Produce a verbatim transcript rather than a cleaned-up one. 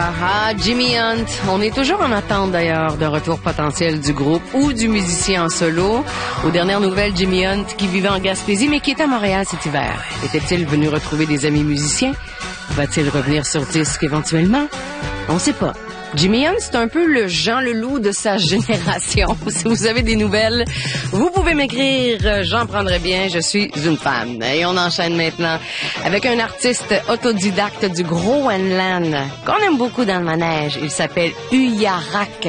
Ah, Jimmy Hunt. On est toujours en attente d'ailleurs de retour potentiel du groupe ou du musicien en solo. Aux dernières nouvelles, Jimmy Hunt, qui vivait en Gaspésie mais qui est à Montréal cet hiver. Était-il venu retrouver des amis musiciens? Va-t-il revenir sur disque éventuellement? On ne sait pas. Jimmy Hunt, c'est un peu le Jean Leloup de sa génération. Si vous avez des nouvelles, vous pouvez m'écrire. J'en prendrai bien. Je suis une fan. Et on enchaîne maintenant avec un artiste autodidacte du Groenland qu'on aime beaucoup dans le manège. Il s'appelle Uyarak.